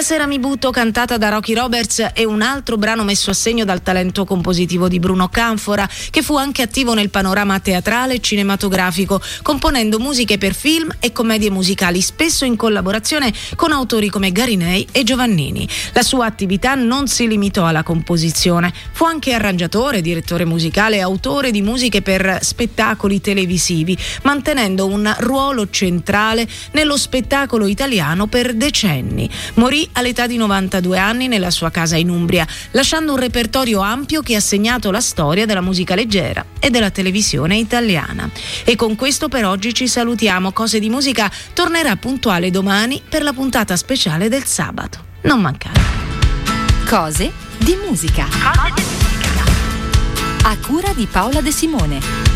La sera mi butto, cantata da Rocky Roberts, è un altro brano messo a segno dal talento compositivo di Bruno Canfora, che fu anche attivo nel panorama teatrale e cinematografico, componendo musiche per film e commedie musicali, spesso in collaborazione con autori come Garinei e Giovannini. La sua attività non si limitò alla composizione, fu anche arrangiatore, direttore musicale e autore di musiche per spettacoli televisivi, mantenendo un ruolo centrale nello spettacolo italiano per decenni. Morì all'età di 92 anni nella sua casa in Umbria, lasciando un repertorio ampio che ha segnato la storia della musica leggera e della televisione italiana. E con questo per oggi ci salutiamo. Cose di Musica tornerà puntuale domani per la puntata speciale del sabato. Non mancate. Cose di Musica. A cura di Paola De Simone.